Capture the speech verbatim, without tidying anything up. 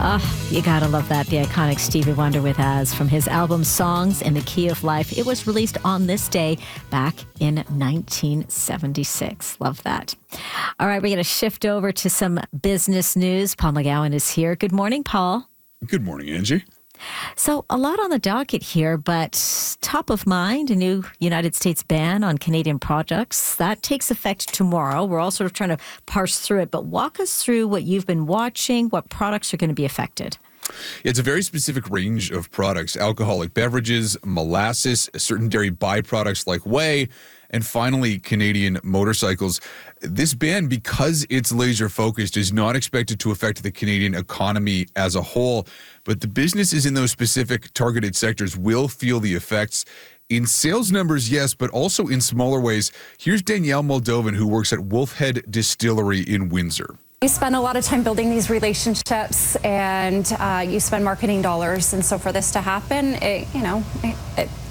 Oh, you gotta love that. The iconic Stevie Wonder with As from his album Songs in the Key of Life. It was released on this day back in nineteen seventy-six. Love that. All right, we're going to shift over to some business news. Paul McGowan is here. Good morning, Paul. Good morning, Angie. So a lot on the docket here, but top of mind, a new United States ban on Canadian products. That takes effect tomorrow. We're all sort of trying to parse through it, but walk us through what you've been watching, what products are going to be affected. It's a very specific range of products: alcoholic beverages, molasses, certain dairy byproducts like whey, and finally, Canadian motorcycles. This ban, because it's laser focused, is not expected to affect the Canadian economy as a whole, but the businesses in those specific targeted sectors will feel the effects. In sales numbers, yes, but also in smaller ways. Here's Danielle Moldovan, who works at Wolfhead Distillery in Windsor. You spend a lot of time building these relationships, and uh, you spend marketing dollars, and so for this to happen, it, you know, it, it